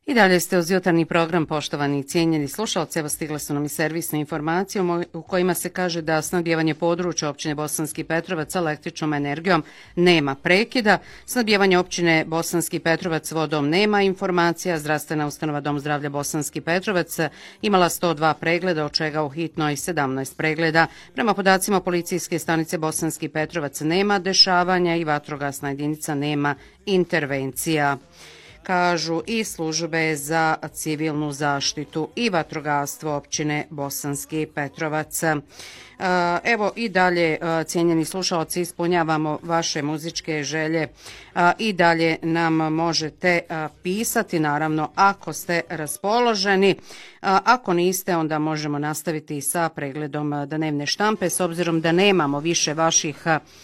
I dalje ste uz jutarnji program, poštovani i cijenjeni slušalci. Evo stigle su nam i servisne informacije u kojima se kaže da snabdijevanje područja općine Bosanski Petrovac električnom energijom nema prekida. Snabdijevanje općine Bosanski Petrovac vodom nema informacija. Zdravstvena ustanova Dom zdravlja Bosanski Petrovac imala 102 pregleda, od čega u hitnoj 17 pregleda. Prema podacima policijske stanice Bosanski Petrovac nema dešavanja i vatrogasna jedinica nema intervencija, kažu i službe za civilnu zaštitu i vatrogastvo općine Bosanski Petrovac. Evo i dalje, cijenjeni slušalci, ispunjavamo vaše muzičke želje i dalje nam možete pisati, naravno, ako ste raspoloženi. Ako niste, onda možemo nastaviti sa pregledom dnevne štampe, s obzirom da nemamo više vaših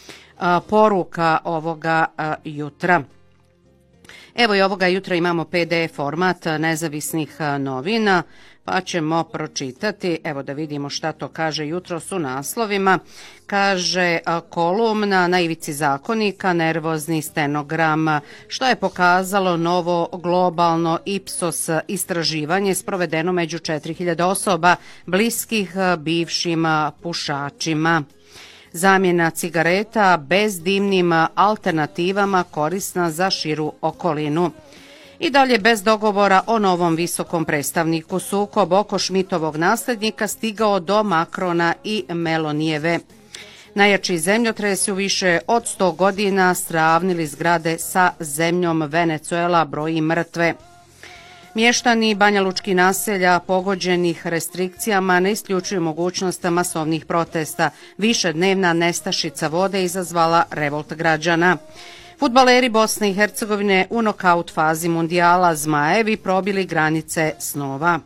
poruka ovoga jutra. Evo i ovoga jutra imamo PDF format nezavisnih novina, pa ćemo pročitati. Evo da vidimo šta to kaže jutros u naslovima. Kaže kolumna na ivici zakonika, nervozni stenogram, što je pokazalo novo globalno Ipsos istraživanje sprovedeno među 4000 osoba bliskih bivšim pušačima. Zamjena cigareta bezdimnim alternativama korisna za širu okolinu. I dalje bez dogovora o novom visokom predstavniku, sukob oko Šmitovog nasljednika stigao do Makrona i Melonijeve. Najjači zemljotresi u više od 100 godina sravnili zgrade sa zemljom, Venezuela broji mrtve. Mještani banjalučkih naselja pogođenih restrikcijama ne isključuju mogućnost masovnih protesta. Višednevna nestašica vode izazvala revolt građana. Fudbaleri Bosne i Hercegovine u nokaut fazi mundijala Zmajevi probili granice snova.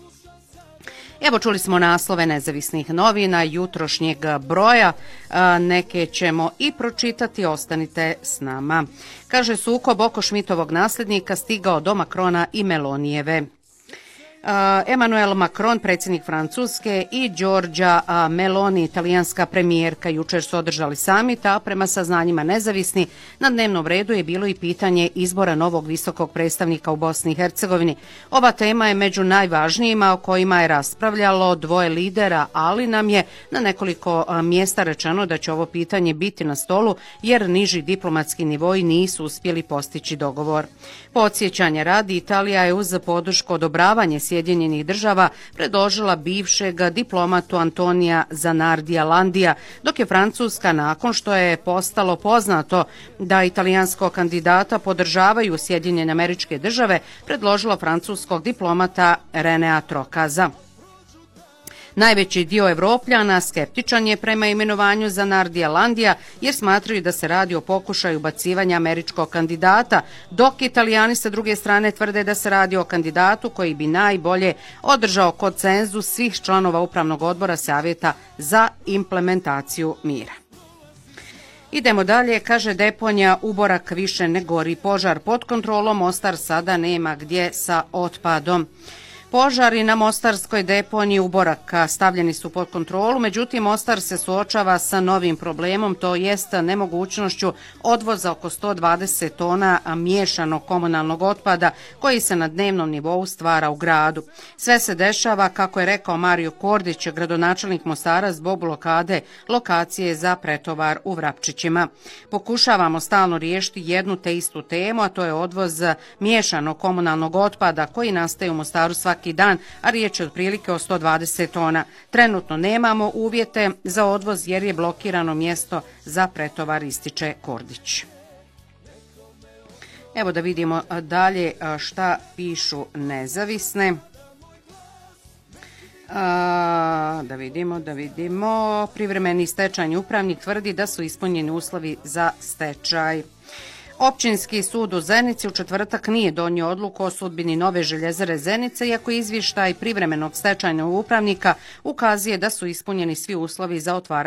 Evo čuli smo naslove nezavisnih novina jutrošnjeg broja, neke ćemo i pročitati, ostanite s nama. Kaže sukob oko Šmitovog nasljednika stigao do Makrona i Melonijeve. Emmanuel Macron, predsjednik Francuske, i Giorgia Meloni, italijanska premijerka, jučer su održali samit, a prema saznanjima nezavisni na dnevnom redu je bilo i pitanje izbora novog visokog predstavnika u Bosni i Hercegovini. Ova tema je među najvažnijima o kojima je raspravljalo dvoje lidera, ali nam je na nekoliko mjesta rečeno da će ovo pitanje biti na stolu jer niži diplomatski nivoi nisu uspjeli postići dogovor. Podsjećanje radi, Italija je uz podršku odobravanje Sjedinjenih država predložila bivšeg diplomatu Antonija Zanardija Landija, dok je Francuska, nakon što je postalo poznato da italijanskog kandidata podržavaju Sjedinjene Američke Države, predložila francuskog diplomata Renea Trokaza. Najveći dio Evropljana skeptičan je prema imenovanju Zanardija Landija jer smatraju da se radi o pokušaju bacivanja američkog kandidata, dok Italijani sa druge strane tvrde da se radi o kandidatu koji bi najbolje održao konsenzus svih članova upravnog odbora Savjeta za implementaciju mira. Idemo dalje, kaže deponija Uborak više ne gori, požar pod kontrolom, Mostar sada nema gdje sa otpadom. Požari na mostarskoj deponiji Uboraka stavljeni su pod kontrolu, međutim Mostar se suočava sa novim problemom, to jest nemogućnošću odvoza oko 120 tona miješanog komunalnog otpada koji se na dnevnom nivou stvara u gradu. Sve se dešava, kako je rekao Mario Kordić, gradonačelnik Mostara, zbog blokade lokacije za pretovar u Vrapčićima. Pokušavamo stalno riješiti jednu te istu temu, a to je odvoz miješanog komunalnog otpada koji nastaje u Mostaru svaki dan, a riječ je otprilike o 120 tona. Trenutno nemamo uvjete za odvoz jer je blokirano mjesto za pretovar, ističe Kordić. Evo da vidimo dalje šta pišu nezavisne. Da vidimo. Privremeni stečajni upravnik tvrdi da su ispunjeni uslovi za stečaj. Općinski sud u Zenici u četvrtak nije donio odluku o sudbini nove željezare Zenica, iako izvještaj privremenog stečajnog upravnika ukazuje da su ispunjeni svi uslovi za otvaranje